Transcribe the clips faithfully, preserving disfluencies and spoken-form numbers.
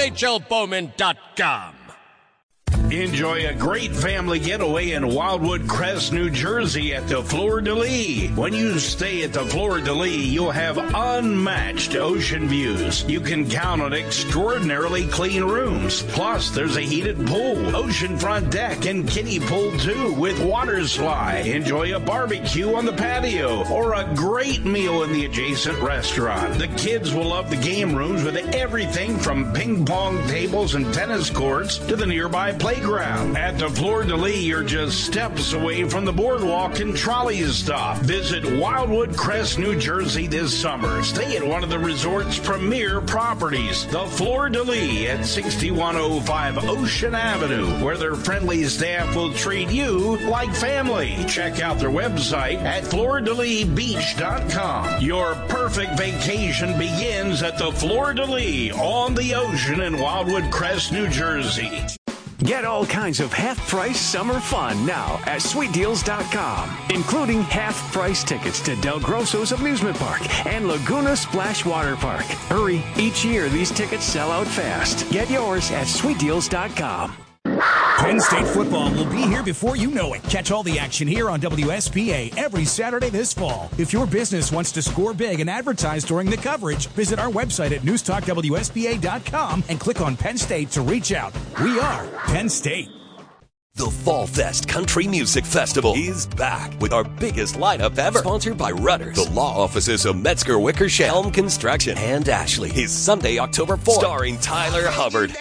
N H L Bowman dot com. Enjoy a great family getaway in Wildwood Crest, New Jersey at the Fleur de Lis. When you stay at the Fleur de Lis, you'll have unmatched ocean views. You can count on extraordinarily clean rooms. Plus, there's a heated pool, oceanfront deck, and kiddie pool too with water slide. Enjoy a barbecue on the patio or a great meal in the adjacent restaurant. The kids will love the game rooms with everything from ping pong tables and tennis courts to the nearby playground. At the Fleur de Lis, you're just steps away from the boardwalk and trolley stop. Visit Wildwood Crest, New Jersey this summer. Stay at one of the resort's premier properties, the Fleur de Lis at sixty-one oh five Ocean Avenue, where their friendly staff will treat you like family. Check out their website at fleur de lis beach dot com. Your perfect vacation begins at the Fleur de Lis on the ocean in Wildwood Crest, New Jersey. Get all kinds of half-price summer fun now at sweet deals dot com, including half-price tickets to Del Grosso's Amusement Park and Laguna Splash Water Park. Hurry, each year these tickets sell out fast. Get yours at sweet deals dot com. Penn State football will be here before you know it. Catch all the action here on W S P A every Saturday this fall. If your business wants to score big and advertise during the coverage, visit our website at news talk W S P A dot com and click on Penn State to reach out. We are Penn State. The Fall Fest Country Music Festival is back with our biggest lineup ever. Sponsored by Rudders, the law offices of Metzger Wickersham, Helm Construction, and Ashley. Is Sunday, October fourth. Starring Tyler Hubbard,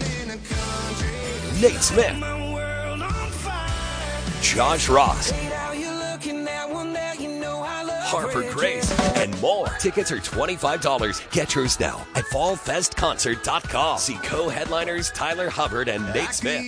Nate Smith, Josh Ross, Harper Grace, and more. Tickets are twenty-five dollars. Get yours now at fall fest concert dot com. See co-headliners Tyler Hubbard and Nate Smith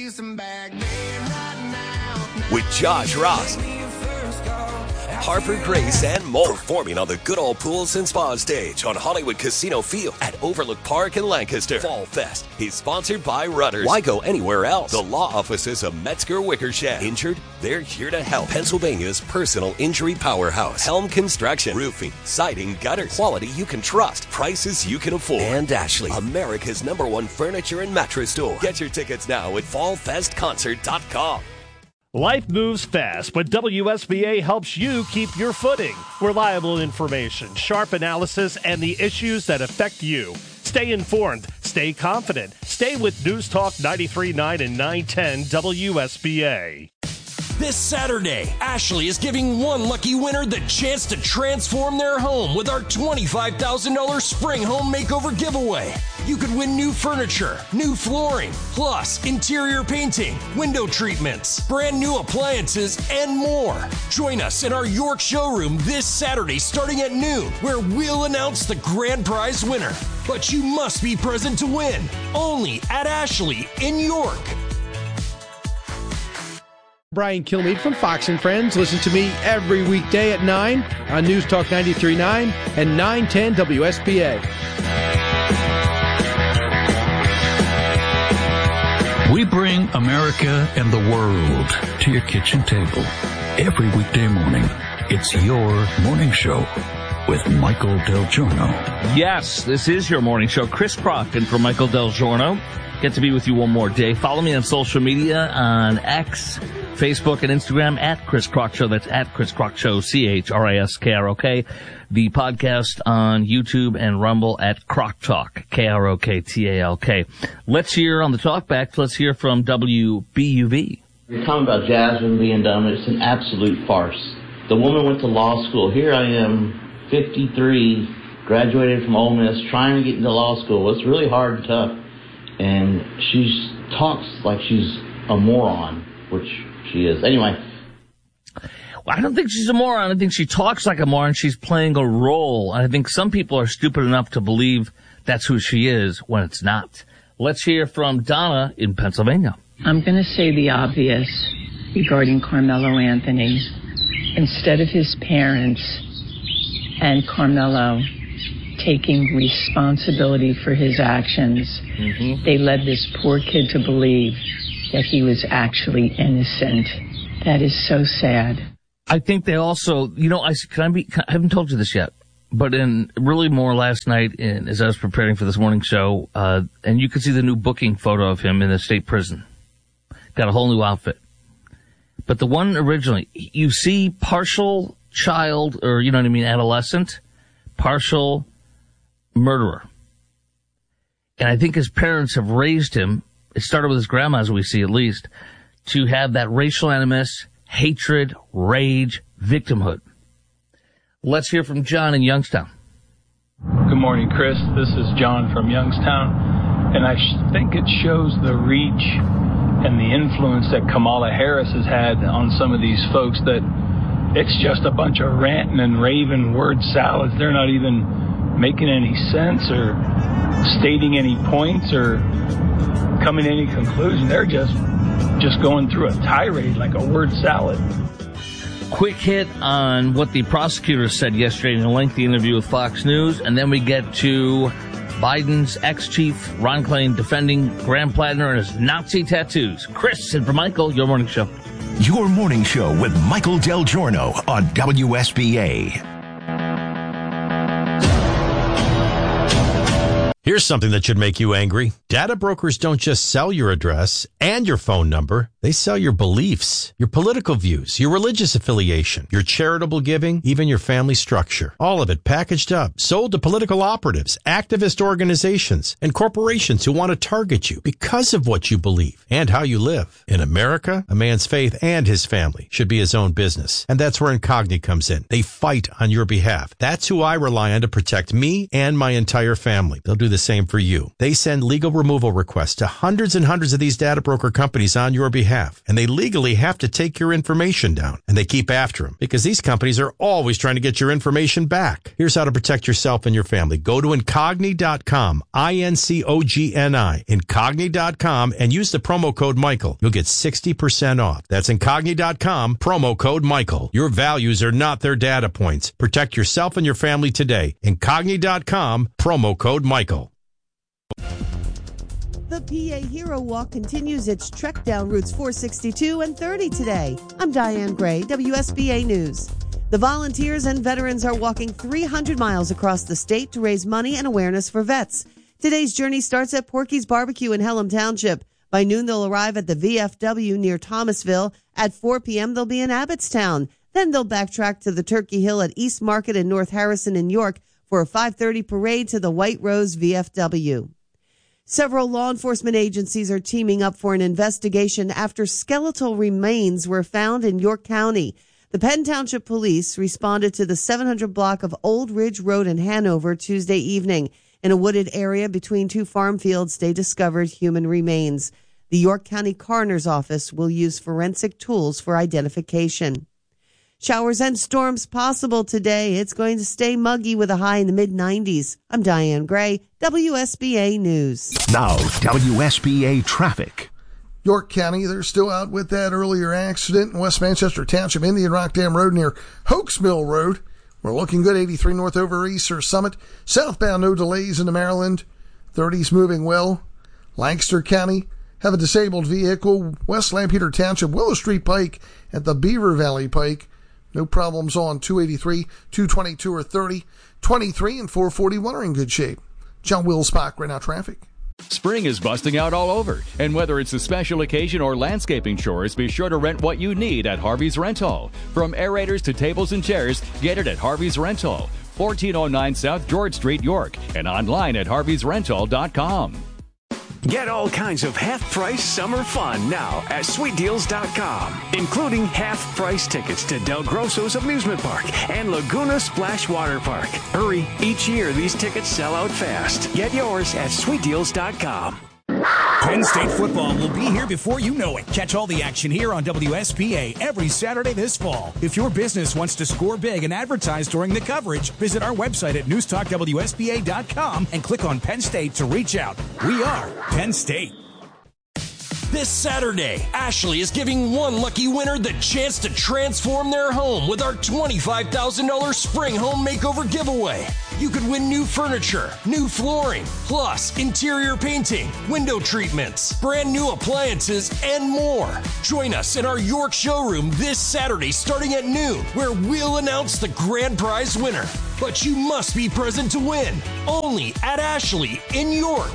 with Josh Ross, Harper Grace, and more. Performing on the Good Old Pools and Spa stage on Hollywood Casino Field at Overlook Park in Lancaster. Fall Fest is sponsored by Rudders. Why go anywhere else? The law offices of Metzger Wickersham. Injured? They're here to help. Pennsylvania's personal injury powerhouse. Helm Construction. Roofing, siding, gutters. Quality you can trust. Prices you can afford. And Ashley, America's number one furniture and mattress store. Get your tickets now at fall fest concert dot com. Life moves fast, but W S B A helps you keep your footing. Reliable information, sharp analysis, and the issues that affect you. Stay informed, stay confident, stay with News Talk ninety-three point nine and nine ten W S B A. This Saturday, Ashley is giving one lucky winner the chance to transform their home with our twenty-five thousand dollars Spring Home Makeover giveaway. You could win new furniture, new flooring, plus interior painting, window treatments, brand new appliances, and more. Join us in our York showroom this Saturday starting at noon, where we'll announce the grand prize winner. But you must be present to win. Only at Ashley in York. Brian Kilmeade from Fox and Friends. Listen to me every weekday at nine on News Talk ninety-three point nine and nine ten W S P A. We bring America and the world to your kitchen table every weekday morning. It's your morning show with Michael Del Giorno. Yes, this is your morning show. Chris Crockton for Michael Del Giorno. Get to be with you one more day. Follow me on social media on X, Facebook, and Instagram at Chris Crock Show. That's at Chris Crock Show, C H R I S K R O K. The podcast on YouTube and Rumble at Crock Talk, K R O K T A L K. Let's hear on the talkbacks, let's hear from W B U V. You're talking about Jasmine being dumb. It's an absolute farce. The woman went to law school. Here I am, fifty-three, graduated from Ole Miss, trying to get into law school. It's really hard and tough. And she talks like she's a moron, which she is. Anyway. Well, I don't think she's a moron. I think she talks like a moron. She's playing a role. I think some people are stupid enough to believe that's who she is when it's not. Let's hear from Donna in Pennsylvania. I'm going to say the obvious regarding Carmelo Anthony. Instead of his parents and Carmelo taking responsibility for his actions, mm-hmm. they led this poor kid to believe that he was actually innocent. That is so sad. I think they also, you know, I, can I, be, I haven't told you this yet. but in really more last night in, as I was preparing for this morning show, uh, and you could see the new booking photo of him in the state prison. Got a whole new outfit. But the one originally, you see partial child, or you know what I mean, adolescent, partial murderer. And I think his parents have raised him, it started with his grandma, as we see at least, to have that racial animus, hatred, rage, victimhood. Let's hear from John in Youngstown. Good morning, Chris. This is John from Youngstown. And I sh- think it shows the reach and the influence that Kamala Harris has had on some of these folks, that it's just a bunch of ranting and raving word salads. They're not even making any sense or stating any points or coming to any conclusion. They're just just going through a tirade like a word salad. Quick hit on what the prosecutor said yesterday in a lengthy interview with Fox News, and then we get to Biden's ex-chief, Ron Klain, defending Graham Plattner and his Nazi tattoos. Chris and for Michael, your morning show. Your morning show with Michael Del Giorno on W S B A. Here's something that should make you angry. Data brokers don't just sell your address and your phone number. They sell your beliefs, your political views, your religious affiliation, your charitable giving, even your family structure. All of it packaged up, sold to political operatives, activist organizations, and corporations who want to target you because of what you believe and how you live. In America, a man's faith and his family should be his own business. And that's where Incogni comes in. They fight on your behalf. That's who I rely on to protect me and my entire family. They'll do the same for you. They send legal removal requests to hundreds and hundreds of these data broker companies on your behalf, and they legally have to take your information down, and they keep after them because these companies are always trying to get your information back. Here's how to protect yourself and your family. Go to Incogni dot com, I N C O G N I, Incogni dot com, and use the promo code Michael. You'll get sixty percent off. That's Incogni dot com, promo code Michael. Your values are not their data points. Protect yourself and your family today. Incogni dot com, promo code Michael. The P A Hero Walk continues its trek down routes four sixty-two and thirty today. I'm Diane Gray, W S B A News. The volunteers and veterans are walking three hundred miles across the state to raise money and awareness for vets. Today's journey starts at Porky's Barbecue in Hellam Township. By noon, they'll arrive at the V F W near Thomasville. At four p.m., they'll be in Abbottstown. Then they'll backtrack to the Turkey Hill at East Market in North Harrison in York for a five thirty parade to the White Rose V F W. Several law enforcement agencies are teaming up for an investigation after skeletal remains were found in York County. The Penn Township Police responded to the seven hundred block of Old Ridge Road in Hanover Tuesday evening. In a wooded area between two farm fields, they discovered human remains. The York County Coroner's Office will use forensic tools for identification. Showers and storms possible today. It's going to stay muggy with a high in the mid nineties. I'm Diane Gray, W S B A News. Now, W S B A traffic. York County, they're still out with that earlier accident in West Manchester Township, Indian Rock Dam Road near Hoax Mill Road. We're looking good. eighty-three north over Easter Summit. Southbound, no delays into Maryland. thirties moving well. Lancaster County, have a disabled vehicle. West Lampeter Township, Willow Street Pike at the Beaver Valley Pike. No problems on two eighty-three, two twenty-two or thirty. twenty-three and four forty-one are in good shape. John Wills-Bach, right now traffic. Spring is busting out all over, and whether it's a special occasion or landscaping chores, be sure to rent what you need at Harvey's Rental. From aerators to tables and chairs, get it at Harvey's Rental, fourteen oh nine South George Street, York, and online at harveys rental dot com. Get all kinds of half-price summer fun now at sweet deals dot com, including half-price tickets to Del Grosso's Amusement Park and Laguna Splash Water Park. Hurry, each year these tickets sell out fast. Get yours at sweet deals dot com. Penn State football will be here before you know it. Catch all the action here on W S P A every Saturday this fall. If your business wants to score big and advertise during the coverage, visit our website at news talk W S P A dot com and click on Penn State to reach out. We are Penn State. This Saturday, Ashley is giving one lucky winner the chance to transform their home with our twenty-five thousand dollars Spring Home Makeover giveaway. You could win new furniture, new flooring, plus interior painting, window treatments, brand new appliances, and more. Join us in our York showroom this Saturday starting at noon, where we'll announce the grand prize winner. but you must be present to win. Only at Ashley in York.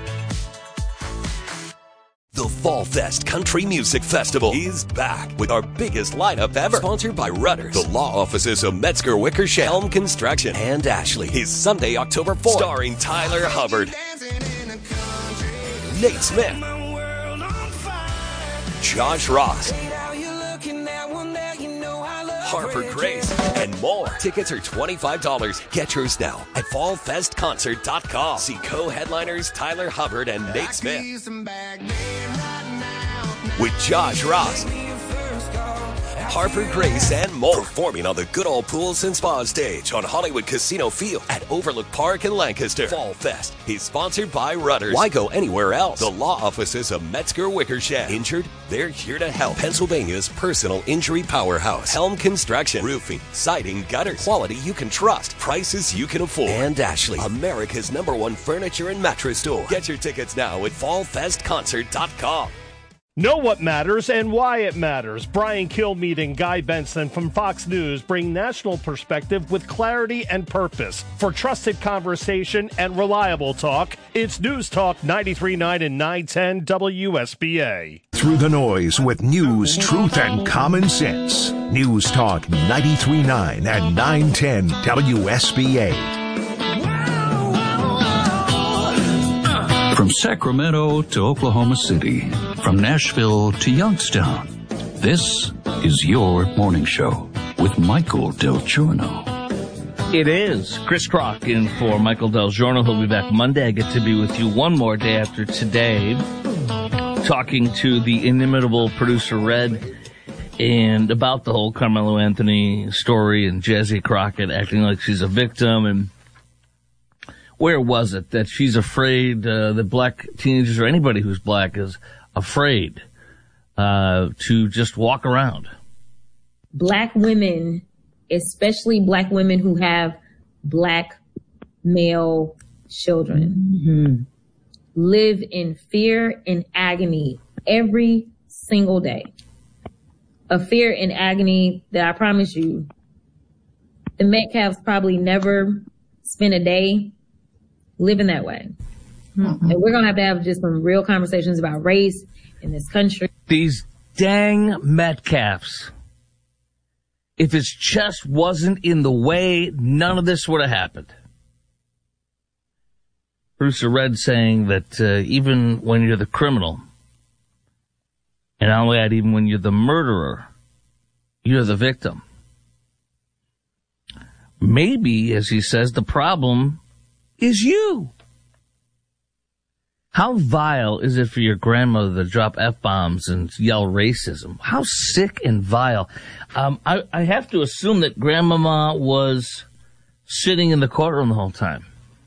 The Fall Fest Country Music Festival is back with our biggest lineup ever. Sponsored by Rudders, the law offices of Metzger Wickersham, Helm Construction, and Ashley. Is Sunday, October fourth. Starring Tyler Hubbard, Nate Smith, Josh Ross, Harper Grace, and more. Tickets are twenty-five dollars. Get yours now at fall fest concert dot com. See co-headliners Tyler Hubbard and Nate Smith with Josh Ross, Harper Grace, and more. Performing on the Good Old Pools and Spa stage on Hollywood Casino Field at Overlook Park in Lancaster. Fall Fest is sponsored by Rudders. Why go anywhere else? The law offices of Metzger Wickersham. Injured? They're here to help. Pennsylvania's personal injury powerhouse. Helm Construction. Roofing, siding, gutters. Quality you can trust. Prices you can afford. And Ashley, America's number one furniture and mattress store. Get your tickets now at fall fest concert dot com. Know what matters and why it matters. Brian Kilmeade and Guy Benson from Fox News bring national perspective with clarity and purpose. For trusted conversation and reliable talk, it's News Talk ninety-three point nine and nine ten W S B A. Through the noise with news, truth, and common sense. News Talk ninety-three point nine and nine ten W S B A. From Sacramento to Oklahoma City, from Nashville to Youngstown, this is your morning show with Michael Del Giorno. It is Chris Crock in for Michael Del Giorno. He'll be back Monday. I get to be with you one more day after today, talking to the inimitable producer Red and about the whole Carmelo Anthony story and Jazzy Crockett acting like she's a victim. And where was it that she's afraid uh, that black teenagers or anybody who's black is afraid uh, to just walk around? Black women, especially black women who have black male children, mm-hmm. live in fear and agony every single day. A fear and agony that I promise you, the Metcalfs probably never spent a day living that way. Mm-hmm. And we're going to have to have just some real conversations about race in this country. These dang Metcalfs. If it just wasn't in the way, none of this would have happened. Producer Red saying that uh, even when you're the criminal, and I'll add even when you're the murderer, you're the victim. Maybe, as he says, the problem is you. How vile is it for your grandmother to drop F-bombs and yell racism? How sick and vile. Um, I, I have to assume that Grandmama was sitting in the courtroom the whole time.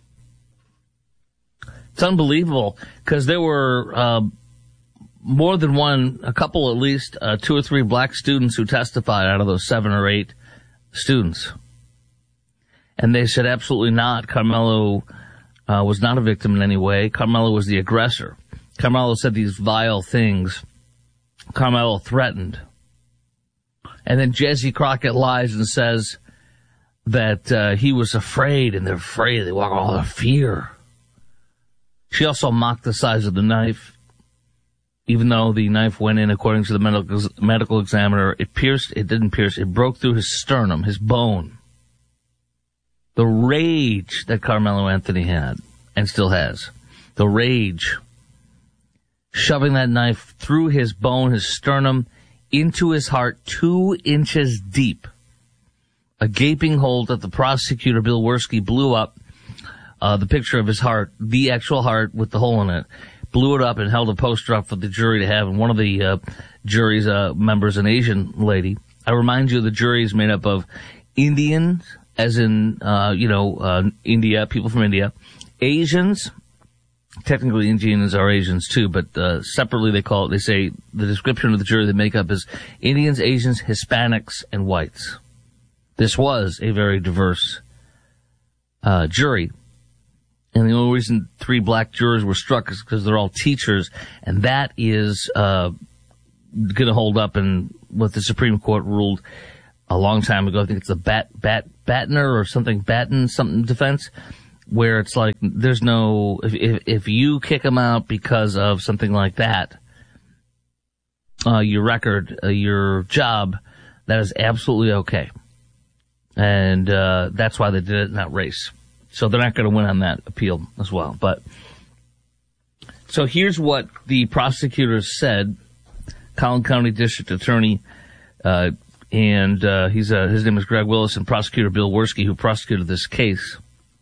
It's unbelievable, because there were uh, more than one, a couple at least, uh, two or three black students who testified out of those seven or eight students. And they said absolutely not. Carmelo uh, was not a victim in any way. Carmelo was the aggressor. Carmelo said these vile things. Carmelo threatened. And then Jazzy Crockett lies and says that uh, he was afraid, and they're afraid. They walk all the fear. She also mocked the size of the knife. Even though the knife went in, according to the medical, medical examiner, it pierced, it didn't pierce, it broke through his sternum, his bone. The rage that Carmelo Anthony had, and still has. The rage. Shoving that knife through his bone, his sternum, into his heart, two inches deep. A gaping hole that the prosecutor, Bill Werski, blew up. Uh, the picture of his heart, the actual heart with the hole in it, blew it up and held a poster up for the jury to have. And one of the uh, jury's uh, members, an Asian lady. I remind you, the jury is made up of Indians, as in, uh, you know, uh, India, people from India. Asians, technically Indians are Asians too, but, uh, separately they call it, they say the description of the jury they make up is Indians, Asians, Hispanics, and whites. This was a very diverse, uh, jury. And the only reason three black jurors were struck is because they're all teachers, and that is, uh, gonna hold up in what the Supreme Court ruled a long time ago. I think it's the Bat Bat Batner or something Batten something defense, where it's like there's no if if, if you kick them out because of something like that, uh, your record, uh, your job, that is absolutely okay, and uh, that's why they did it in that race. So they're not going to win on that appeal as well. But so here's what the prosecutors said. Collin County District Attorney, uh, and uh, he's uh, his name is Greg Willis, and Prosecutor Bill Werski, who prosecuted this case,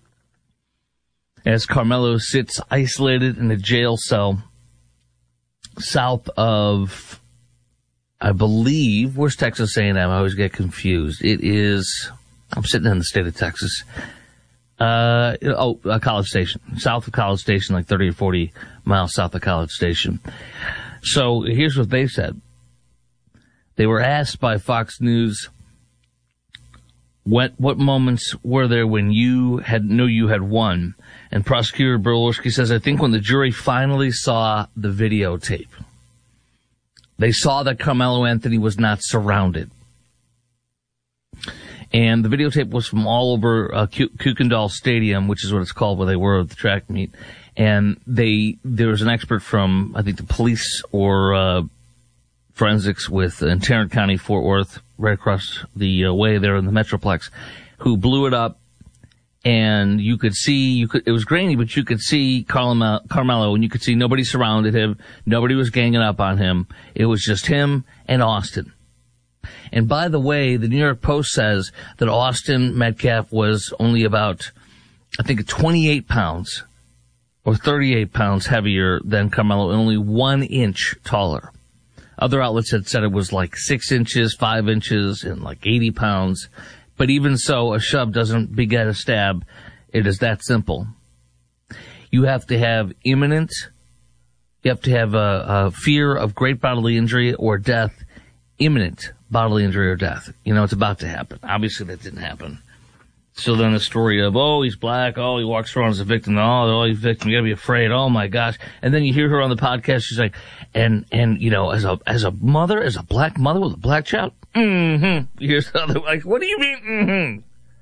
as Carmelo sits isolated in a jail cell south of, I believe, where's Texas A and M? I always get confused. It is, I'm sitting in the state of Texas. Uh, oh, uh, College Station, south of College Station, like thirty or forty miles south of College Station. So here's what they said. They were asked by Fox News, what what moments were there when you had knew you had won? And Prosecutor Bill Werski says, I think when the jury finally saw the videotape, they saw that Carmelo Anthony was not surrounded. And the videotape was from all over uh, Kukendall Stadium, which is what it's called where they were at the track meet. And they, there was an expert from, I think, the police or uh, forensics with in Tarrant County, Fort Worth, right across the uh, way there in the Metroplex, who blew it up. And you could see, you could, it was grainy, but you could see Carmelo, Carmelo, and you could see nobody surrounded him. Nobody was ganging up on him. It was just him and Austin. And by the way, the New York Post says that Austin Metcalf was only about, I think, twenty-eight pounds or thirty-eight pounds heavier than Carmelo, and only one inch taller. Other outlets had said it was like six inches, five inches, and like eighty pounds. But even so, a shove doesn't beget a stab. It is that simple. You have to have imminent, you have to have a, a fear of great bodily injury or death, imminent bodily injury or death. You know, it's about to happen. Obviously, that didn't happen. So then the story of, oh, he's black, oh, he walks around as a victim, oh, oh he's a victim, you gotta be afraid, oh my gosh. And then you hear her on the podcast, she's like, and, and, you know, as a, as a mother, as a black mother with a black child, mm-hmm. Here's the other, like, what do you mean, mm-hmm?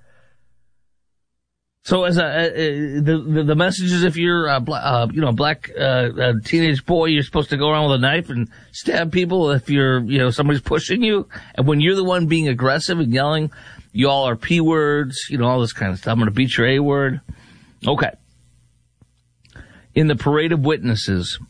So as a, uh, the, the, the message is if you're a, bla- uh, you know, black, uh, a teenage boy, you're supposed to go around with a knife and stab people if you're, you know, somebody's pushing you. And when you're the one being aggressive and yelling, you all are P words, you know, all this kind of stuff. I'm going to beat your A word. Okay. In the parade of witnesses,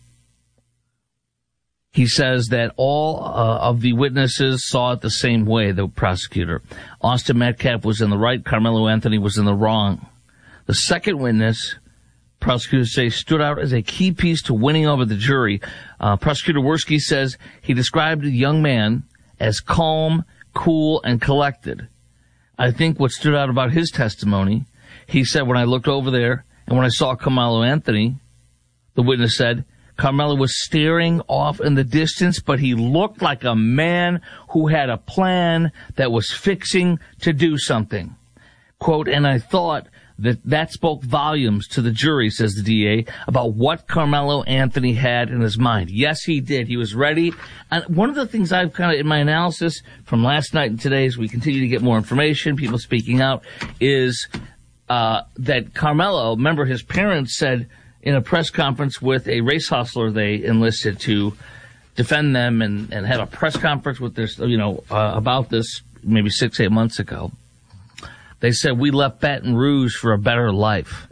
he says that all uh, of the witnesses saw it the same way, the prosecutor. Austin Metcalf was in the right, Carmelo Anthony was in the wrong. The second witness, prosecutors say, stood out as a key piece to winning over the jury. Uh, Prosecutor Werski says he described the young man as calm, cool, and collected. I think what stood out about his testimony, he said, when I looked over there and when I saw Carmelo Anthony, the witness said, Carmelo was staring off in the distance, but he looked like a man who had a plan that was fixing to do something. Quote, and I thought that that spoke volumes to the jury, says the D A, about what Carmelo Anthony had in his mind. Yes, he did. He was ready. And one of the things I've kind of, in my analysis from last night and today, as we continue to get more information, people speaking out, is uh that Carmelo, remember his parents said in a press conference with a race hustler they enlisted to defend them and, and had a press conference with this, you know, uh, about this maybe six, eight months ago. They said, we left Baton Rouge for a better life.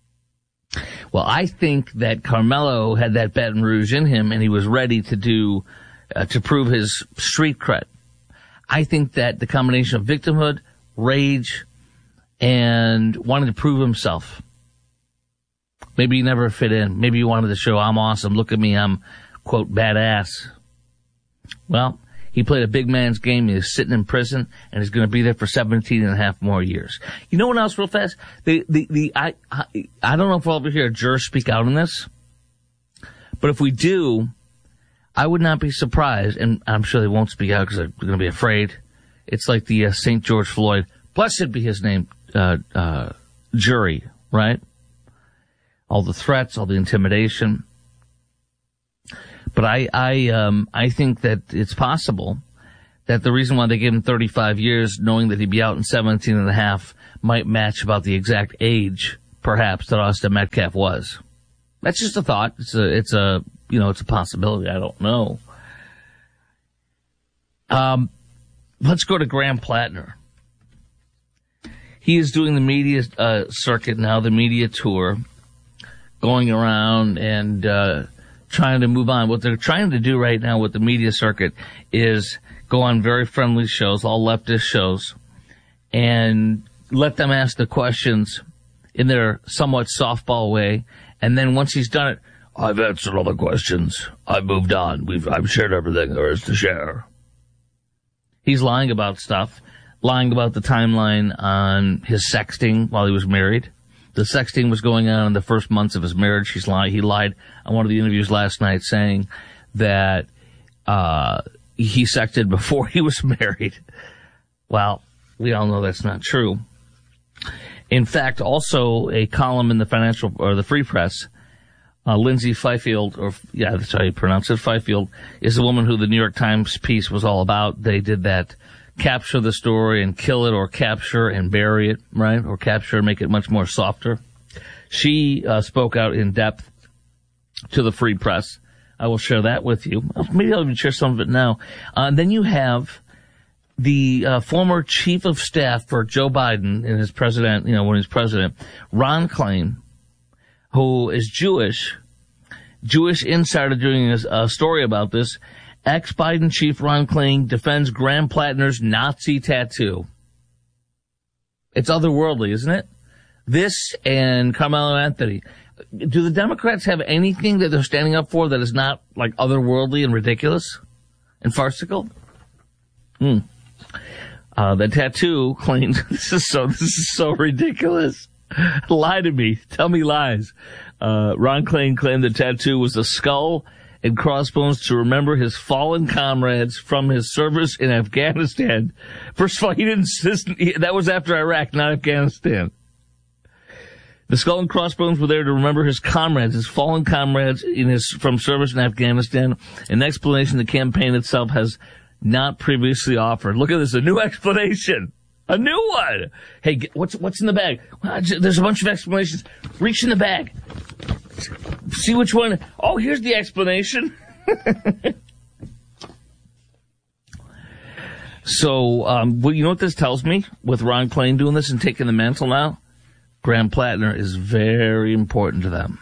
Well, I think that Carmelo had that Baton Rouge in him, and he was ready to do, uh, to prove his street cred. I think that the combination of victimhood, rage, and wanting to prove himself. Maybe he never fit in. Maybe he wanted to show, I'm awesome. Look at me. I'm, quote, badass. Well, he played a big man's game. He's sitting in prison, and he's going to be there for seventeen and a half more years. You know what else, real fast? The, the, the, I, I, I don't know if we'll ever hear a juror speak out on this, but if we do, I would not be surprised, and I'm sure they won't speak out because they're going to be afraid. It's like the uh, Saint George Floyd, blessed be his name, uh, uh, jury, right? All the threats, all the intimidation. But I, I, um, I think that it's possible that the reason why they gave him thirty-five years, knowing that he'd be out in seventeen and a half, might match about the exact age, perhaps, that Austin Metcalf was. That's just a thought. It's a, it's a, you know, it's a possibility. I don't know. Um, let's go to Graham Plattner. He is doing the media uh, circuit now, the media tour, going around and uh, trying to move on. What they're trying to do right now with the media circuit is go on very friendly shows, all leftist shows, and let them ask the questions in their somewhat softball way. And then once he's done it, I've answered all the questions. I've moved on. We've I've shared everything there is to share. He's lying about stuff, lying about the timeline on his sexting while he was married. The sexting was going on in the first months of his marriage. He's lying. He lied on one of the interviews last night saying that uh he sexted before he was married. Well, we all know that's not true. In fact, also a column in the financial or the Free Press, uh, Lindsay Fifield, or yeah, that's how you pronounce it, Fifield, is the woman who the New York Times piece was all about. They did that capture the story and kill it, or capture and bury it, right? Or capture and make it much more softer. She uh, spoke out in depth to the Free Press. I will share that with you. Maybe I'll even share some of it now. Uh, and then you have the uh, former chief of staff for Joe Biden in his president, you know, when he's president, Ron Klain, who is Jewish. Jewish Insider doing a, a story about this. Ex-Biden chief Ron Klain defends Graham Plattner's Nazi tattoo. It's otherworldly, isn't it? This and Carmelo Anthony. Do the Democrats have anything that they're standing up for that is not, like, otherworldly and ridiculous and farcical? Hmm. Uh, the tattoo claims, this is so, this is so ridiculous. Lie to me. Tell me lies. Uh, Ron Klain claimed the tattoo was a skull and crossbones to remember his fallen comrades from his service in Afghanistan. First of all, he didn't, that was after Iraq, not Afghanistan. The skull and crossbones were there to remember his comrades, his fallen comrades in his, from service in Afghanistan. An explanation the campaign itself has not previously offered. Look at this, a new explanation. A new one. Hey, get, what's what's in the bag? Well, there's a bunch of explanations. Reach in the bag. See which one. Oh, here's the explanation. So, um, well, you know what this tells me with Ron Klain doing this and taking the mantle now? Graham Plattner is very important to them.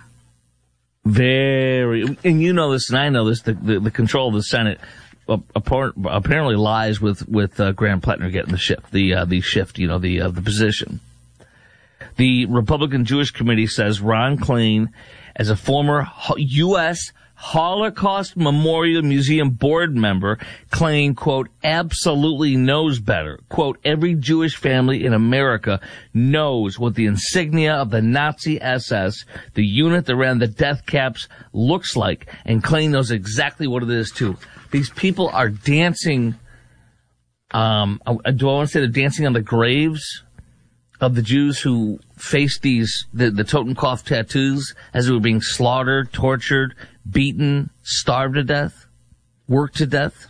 Very, and you know this, and I know this, the, the, the control of the Senate apparently lies with, with, uh, Graham Plattner getting the shift, the, uh, the shift, you know, the, uh, the position. The Republican Jewish Committee says Ron Klain, as a former U S Holocaust Memorial Museum board member, Klain, quote, absolutely knows better. Quote, every Jewish family in America knows what the insignia of the Nazi S S, the unit that ran the death caps, looks like. And Klain knows exactly what it is, too. These people are dancing, um, do I want to say they're dancing on the graves of the Jews who faced these, the, the Totenkopf tattoos as they were being slaughtered, tortured, beaten, starved to death, worked to death.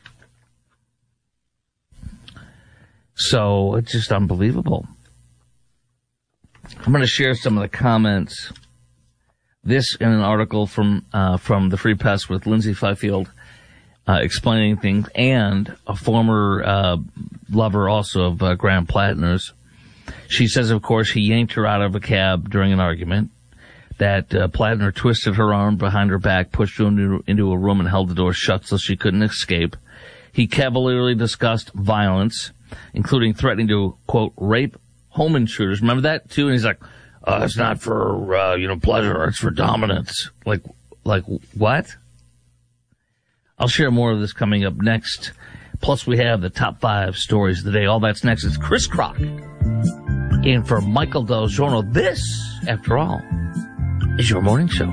So it's just unbelievable. I'm going to share some of the comments. This in an article from uh, from the Free Press with Lindsay Fifield uh, explaining things, and a former uh, lover also of uh, Graham Plattner's. She says, of course, he yanked her out of a cab during an argument, that uh, Plattner twisted her arm behind her back, pushed her into, into a room, and held the door shut so she couldn't escape. He cavalierly discussed violence, including threatening to, quote, rape home intruders. Remember that, too? And he's like, uh, it's not for, uh, you know, pleasure. It's for dominance. Like, like what? I'll share more of this coming up next. Plus, we have the top five stories of the day. All that's next. It's Chris Crock. And for Michael Del Giorno, this, after all, is your morning show.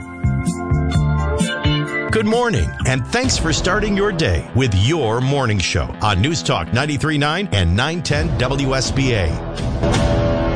Good morning, and thanks for starting your day with your morning show on News Talk ninety-three point nine and nine ten W S B A.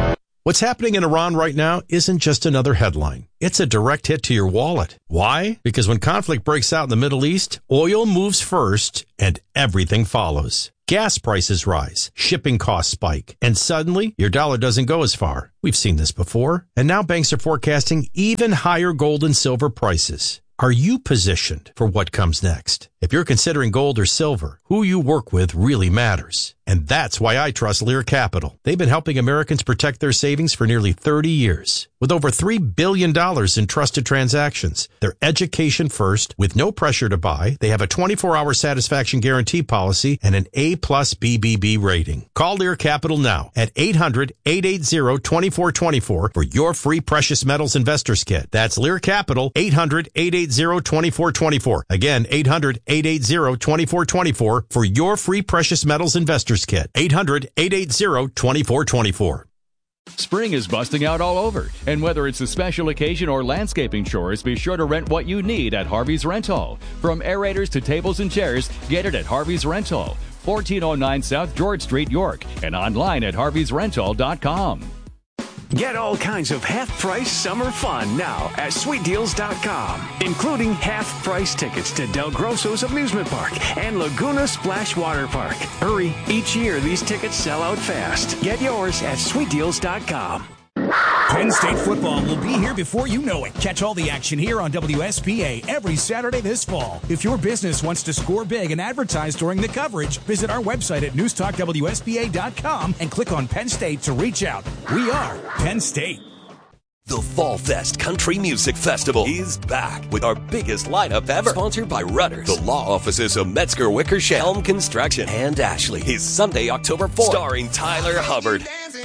What's happening in Iran right now isn't just another headline. It's a direct hit to your wallet. Why? Because when conflict breaks out in the Middle East, oil moves first and everything follows. Gas prices rise, shipping costs spike, and suddenly your dollar doesn't go as far. We've seen this before, and now banks are forecasting even higher gold and silver prices. Are you positioned for what comes next? If you're considering gold or silver, who you work with really matters. And that's why I trust Lear Capital. They've been helping Americans protect their savings for nearly thirty years. With over three billion dollars in trusted transactions, they're education first, with no pressure to buy. They have a twenty-four hour satisfaction guarantee policy and an A plus B B B rating. Call Lear Capital now at eight hundred, eight eight zero, two four two four for your free precious metals investors kit. That's Lear Capital, eight hundred, eight eight zero, two four two four. Again, eight hundred, eight eight zero, two four two four for your free precious metals investors kit. eight hundred, eight eight zero, two four two four. Spring is busting out all over, and whether it's a special occasion or landscaping chores, be sure to rent what you need at Harvey's Rental. From aerators to tables and chairs, get it at Harvey's Rental, fourteen oh nine South George Street, York, and online at harveys rental dot com. Get all kinds of half-price summer fun now at sweet deals dot com, including half-price tickets to Del Grosso's Amusement Park and Laguna Splash Water Park. Hurry, each year these tickets sell out fast. Get yours at sweet deals dot com. Penn State football will be here before you know it. Catch all the action here on W S P A every Saturday this fall. If your business wants to score big and advertise during the coverage, visit our website at news talk W S P A dot com and click on Penn State to reach out. We are Penn State. The Fall Fest Country Music Festival is back with our biggest lineup ever. Sponsored by Rudders, the law offices of Metzger Wickersham, Helm Construction, and Ashley. Is Sunday, October fourth. Starring Tyler Hubbard,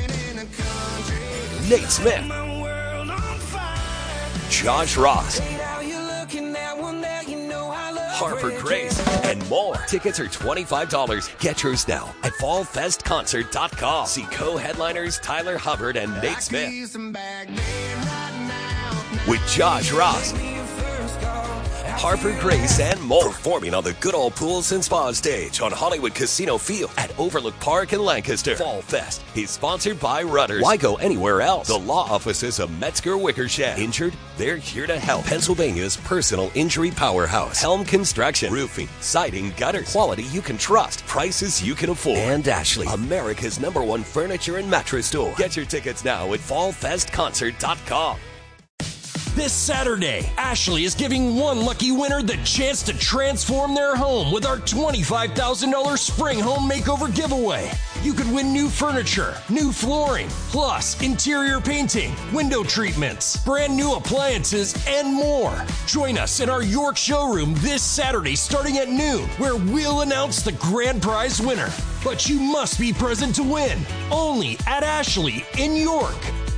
Nate Smith, Josh Ross, Harper Grace, and more. Tickets are twenty-five dollars. Get yours now at fall fest concert dot com. See co-headliners Tyler Hubbard and Nate Smith with Josh Ross, Harper Grace, and more. Performing on the good old pools and spa stage on Hollywood Casino Field at Overlook Park in Lancaster. Fall Fest is sponsored by Rudders. Why go anywhere else? The law offices of Metzger Wickersham. Injured? They're here to help. Pennsylvania's personal injury powerhouse. Helm Construction. Roofing, siding, gutters. Quality you can trust. Prices you can afford. And Ashley, America's number one furniture and mattress store. Get your tickets now at fall fest concert dot com. This Saturday, Ashley is giving one lucky winner the chance to transform their home with our twenty-five thousand dollars Spring Home Makeover giveaway. You could win new furniture, new flooring, plus interior painting, window treatments, brand new appliances, and more. Join us in our York showroom this Saturday starting at noon, where we'll announce the grand prize winner. But you must be present to win. Only at Ashley in York.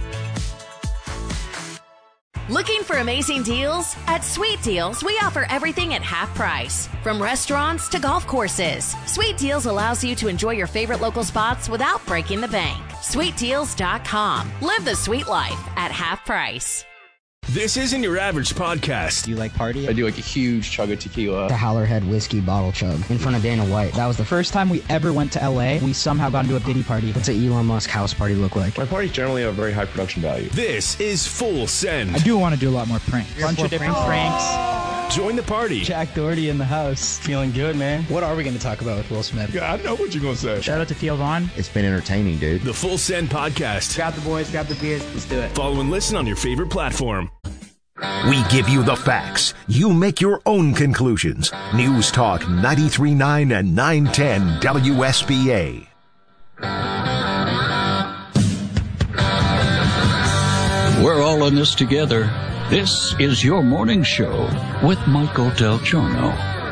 Looking for amazing deals? At Sweet Deals, we offer everything at half price. From restaurants to golf courses, Sweet Deals allows you to enjoy your favorite local spots without breaking the bank. sweet deals dot com. Live the sweet life at half price. This isn't your average podcast. Do you like party? I do like a huge chug of tequila. The Howlerhead whiskey bottle chug in front of Dana White. That was the first time we ever went to L A. We somehow got into a Diddy party. What's an Elon Musk house party look like? My parties generally have a very high production value. This is Full Send. I do want to do a lot more pranks. Bunch of different pranks. Join the party. Jack Doherty in the house. Feeling good, man. What are we going to talk about with Will Smith? Yeah, I know what you're going to say. Shout out to Theo Vaughn. It's been entertaining, dude. The Full Send podcast. Grab the boys, grab the beers. Let's do it. Follow and listen on your favorite platform. We give you the facts. You make your own conclusions. News Talk ninety-three point nine and nine ten W S B A. We're all in this together. This is your morning show with Michael Del Giorno.